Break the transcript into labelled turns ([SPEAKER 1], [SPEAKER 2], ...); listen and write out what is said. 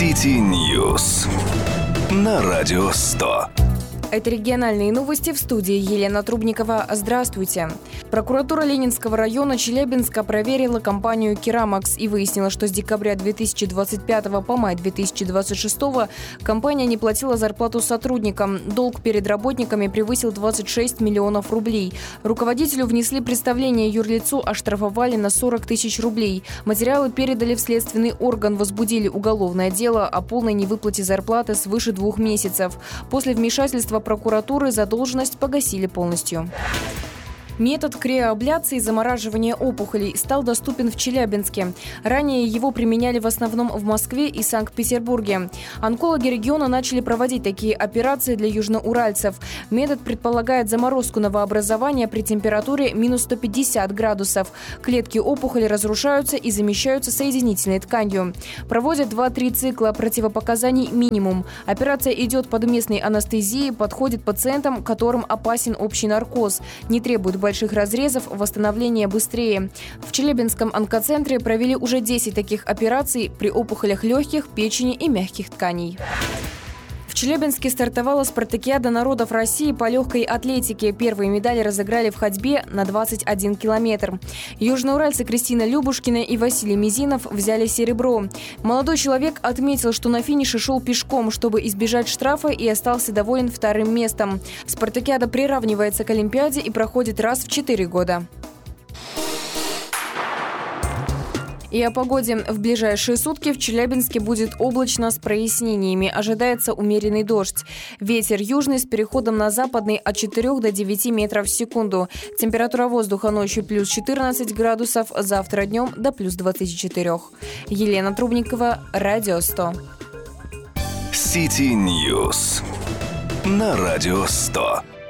[SPEAKER 1] City News на Радио 100.
[SPEAKER 2] Это региональные новости, в студии Елена Трубникова. Здравствуйте. Прокуратура Ленинского района Челябинска проверила компанию «Керамакс» и выяснила, что с декабря 2025 по май 2026 компания не платила зарплату сотрудникам. Долг перед работниками превысил 26 миллионов рублей. Руководителю внесли представление, юрлицу оштрафовали на 40 тысяч рублей. Материалы передали в следственный орган, возбудили уголовное дело о полной невыплате зарплаты свыше 2 месяцев. После вмешательства прокуратуры задолженность погасили полностью. Метод криоабляции и замораживания опухолей стал доступен в Челябинске. Ранее его применяли в основном в Москве и Санкт-Петербурге. Онкологи региона начали проводить такие операции для южноуральцев. Метод предполагает заморозку новообразования при температуре минус 150 градусов. Клетки опухоли разрушаются и замещаются соединительной тканью. Проводят 2-3 цикла, противопоказаний минимум. Операция идет под местной анестезией, подходит пациентам, которым опасен общий наркоз. Не требует больших разрезов, восстановление быстрее. В Челябинском онкоцентре провели уже 10 таких операций при опухолях легких, печени и мягких тканей. В Челябинске стартовала спартакиада народов России по легкой атлетике. Первые медали разыграли в ходьбе на 21 километр. Южноуральцы Кристина Любушкина и Василий Мизинов взяли серебро. Молодой человек отметил, что на финише шел пешком, чтобы избежать штрафа, и остался доволен 2-м местом. Спартакиада приравнивается к Олимпиаде и проходит раз в 4 года. И о погоде. В ближайшие сутки в Челябинске будет облачно с прояснениями. Ожидается умеренный дождь. Ветер южный с переходом на западный от 4 до 9 метров в секунду. Температура воздуха ночью плюс 14 градусов, завтра днем до плюс 24. Елена Трубникова, Радио 100.
[SPEAKER 1] City News на Радио 100.